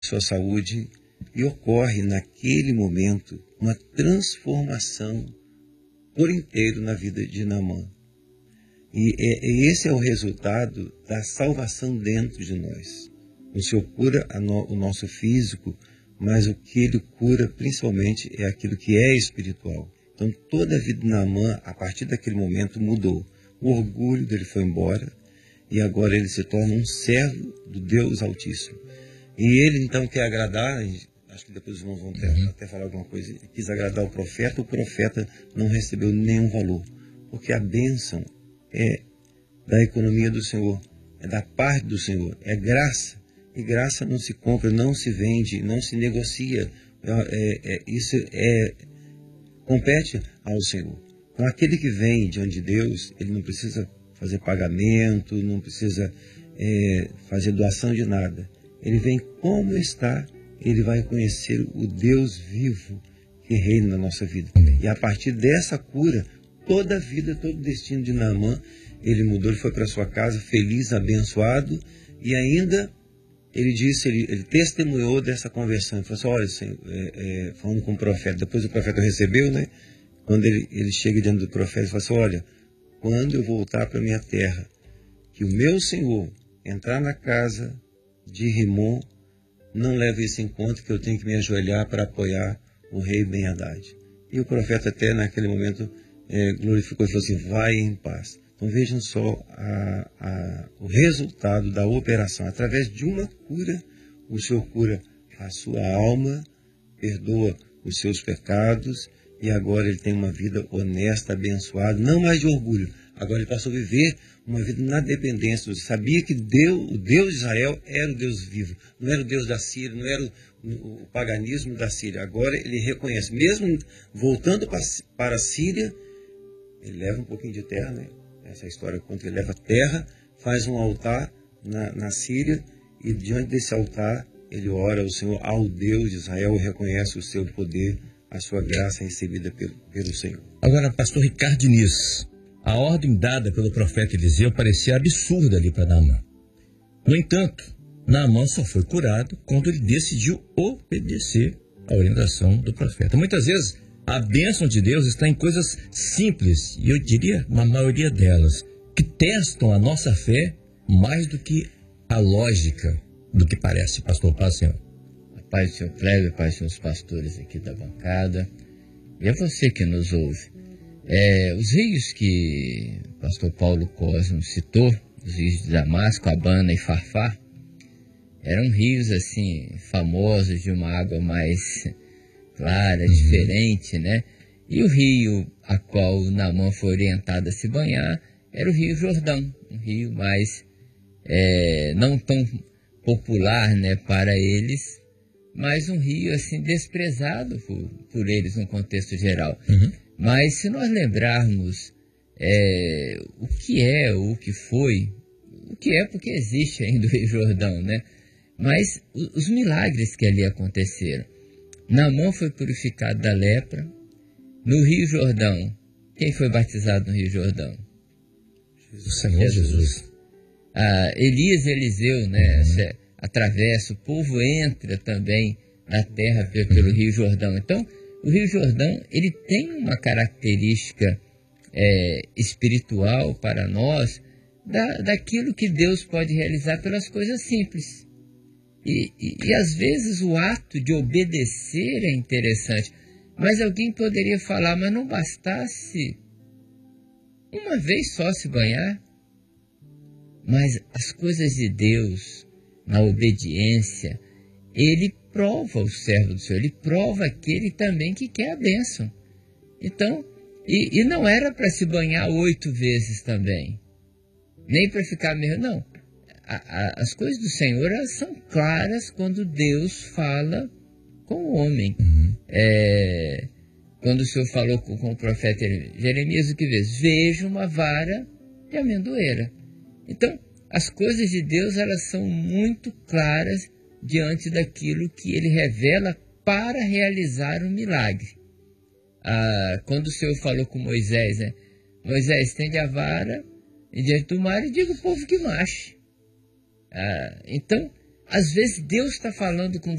sua saúde e ocorre naquele momento uma transformação por inteiro na vida de Naamã. E esse é o resultado da salvação dentro de nós. O Senhor cura o nosso físico, mas o que Ele cura principalmente é aquilo que é espiritual. Então toda a vida de Naamã, a partir daquele momento, mudou. O orgulho dele foi embora e agora ele se torna um servo do Deus Altíssimo. E ele então quer agradar, acho que depois os irmãos vão até falar alguma coisa, ele quis agradar o profeta não recebeu nenhum valor, porque a bênção é da economia do Senhor, é da parte do Senhor, é graça. E graça não se compra, não se vende, não se negocia. Isso compete ao Senhor. Então aquele que vem diante de Deus, ele não precisa fazer pagamento, não precisa fazer doação de nada. Ele vem como está, ele vai conhecer o Deus vivo que reina na nossa vida. E a partir dessa cura, toda a vida, todo o destino de Naamã, ele mudou, ele foi para sua casa feliz, abençoado, e ainda ele disse, ele testemunhou dessa conversão. Ele falou assim, olha, Senhor, falando com o profeta, depois o profeta recebeu, né? Quando ele chega diante do profeta, ele fala assim, olha, quando eu voltar para minha terra, que o meu Senhor entrar na casa de Rimon, não leve isso em conta, que eu tenho que me ajoelhar para apoiar o rei Ben-Hadad. E o profeta até naquele momento glorificou e falou assim, vai em paz. Então vejam só o resultado da operação. Através de uma cura, o Senhor cura a sua alma, perdoa os seus pecados, e agora ele tem uma vida honesta, abençoada, não mais de orgulho. Agora ele passou a viver uma vida na dependência. Sabia que o Deus de Israel era o Deus vivo, não era o Deus da Síria, não era o paganismo da Síria. Agora ele reconhece, mesmo voltando para a Síria, ele leva um pouquinho de terra, né? Essa história conta que ele leva terra, faz um altar na Síria, e diante desse altar ele ora ao Senhor, ao Deus de Israel, e reconhece o seu poder, a sua graça recebida pelo Senhor. Agora, pastor Ricardo Diniz, a ordem dada pelo profeta Eliseu parecia absurda ali para Naamã. No entanto, Naamã só foi curado quando ele decidiu obedecer à orientação do profeta. Muitas vezes, a bênção de Deus está em coisas simples, e eu diria, na maioria delas, que testam a nossa fé mais do que a lógica do que parece. Pastor, paz, Senhor. A paz do Senhor Cléber, a paz dos seus pastores aqui da bancada, e é você que nos ouve. Os rios que o pastor Paulo Cosmo citou, os rios de Damasco, Abana e Farfá, eram rios assim famosos, de uma água mais clara, diferente, né? E o rio a qual Naamã foi orientado a se banhar era o Rio Jordão, um rio mais não tão popular, né, para eles, mas um rio assim desprezado por eles no contexto geral. Mas se nós lembrarmos o que é, o que foi, o que é porque existe ainda o Rio Jordão, né? Mas os milagres que ali aconteceram. Naamã foi purificado da lepra. No Rio Jordão, quem foi batizado no Rio Jordão? O Senhor Jesus. Elias e Eliseu, né? Atravessa, o povo entra também na terra pelo Rio Jordão. Então, o Rio Jordão, ele tem uma característica espiritual para nós, daquilo que Deus pode realizar pelas coisas simples. E às vezes o ato de obedecer é interessante, mas alguém poderia falar, mas não bastasse uma vez só se banhar? Mas as coisas de Deus, na obediência, ele prova o servo do Senhor, ele prova aquele também que quer a bênção. Então, e não era para se banhar 8 vezes também, nem para ficar meio, não. As coisas do Senhor, elas são claras quando Deus fala com o homem. Quando o Senhor falou com o profeta Jeremias, o que vês? Vejo uma vara de amendoeira. Então, as coisas de Deus, elas são muito claras diante daquilo que ele revela para realizar um milagre. Quando o Senhor falou com Moisés, né? Moisés, estende a vara diante do mar e diga ao povo que marche. Então, Às vezes Deus está falando com